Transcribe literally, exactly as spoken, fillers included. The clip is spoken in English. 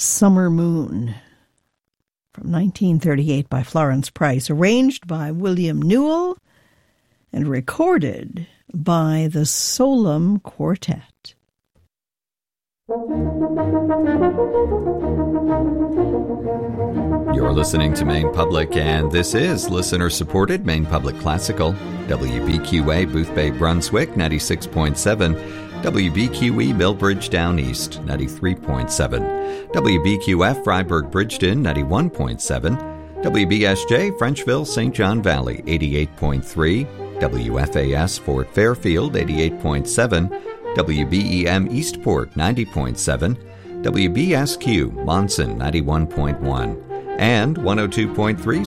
Summer Moon from nineteen thirty-eight by Florence Price, arranged by William Newell and recorded by the Solem Quartet. You're listening to Maine Public, and this is listener-supported Maine Public Classical. W B Q A, Boothbay, Brunswick, ninety-six point seven. W B Q E, Millbridge Down East, ninety-three point seven. W B Q F, Freiburg Bridgeton, ninety-one point seven. W B S J, Frenchville, Saint John Valley, eighty-eight point three. W F A S, Fort Fairfield, eighty-eight point seven. W B E M, Eastport, ninety point seven. W B S Q, Monson, ninety-one point one. And one oh two point three,